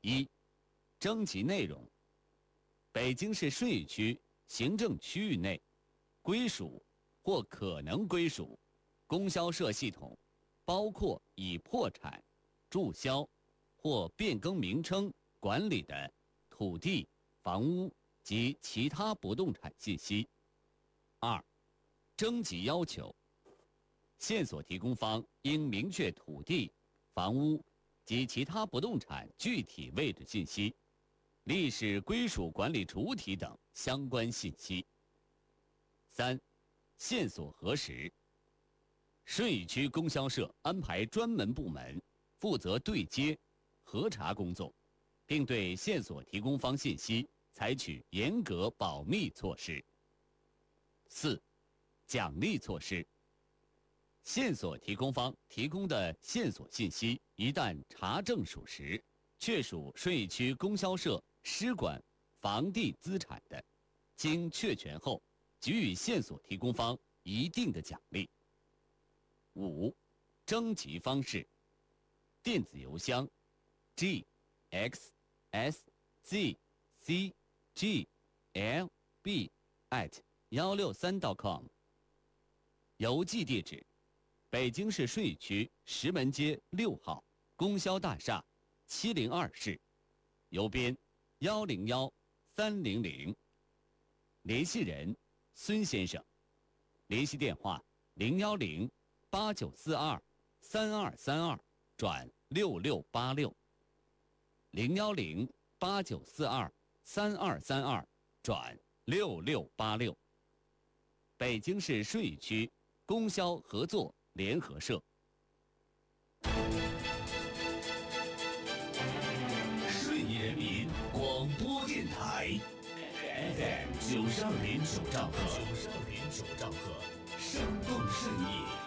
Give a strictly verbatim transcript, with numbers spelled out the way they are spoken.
一、征集内容。北京市顺义区行政区域内归属或可能归属供销社系统，包括已破产、注销或变更名称管理的土地、房屋及其他不动产信息。二、征集要求。线索提供方应明确土地、房屋及其他不动产具体位置信息、历史归属管理主体等相关信息。三、线索核实。顺义区供销社安排专门部门负责对接、核查工作，并对线索提供方信息采取严格保密措施。四、奖励措施。线索提供方提供的线索信息一旦查证属实，确属顺义区供销社施管房地资产的，经确权后，给予线索提供方一定的奖励。五、征集方式。电子邮箱 g x s z c g l b at 一六三 点 com。邮寄地址：北京市顺义区石门街六号供销大厦七零二室，邮编幺零幺三零零。联系人：孙先生。联系电话：零幺零八九四二三二三二转六六八六。零幺零八九四二三二三二转六六八六。北京市顺义区供销合作联合社。 顺义人民广播电台 F M 九十二点九兆赫，九十二点九兆赫，生动顺义。